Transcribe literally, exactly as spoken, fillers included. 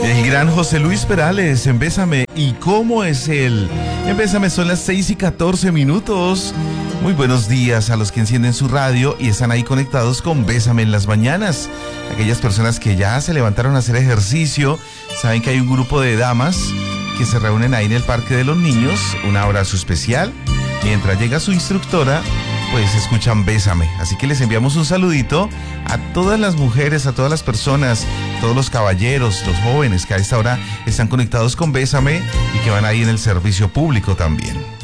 El gran José Luis Perales en Bésame. ¿Y cómo es él? En Bésame son las seis y catorce minutos. Muy buenos días a los que encienden su radio y están ahí conectados con Bésame en las mañanas. Aquellas personas que ya se levantaron a hacer ejercicio, saben que hay un grupo de damas que se reúnen ahí en el Parque de los Niños, un abrazo especial. Mientras llega su instructora, pues escuchan Bésame. Así que les enviamos un saludito a todas las mujeres, a todas las personas, todos los caballeros, los jóvenes que a esta hora están conectados con Bésame y que van ahí en el servicio público también.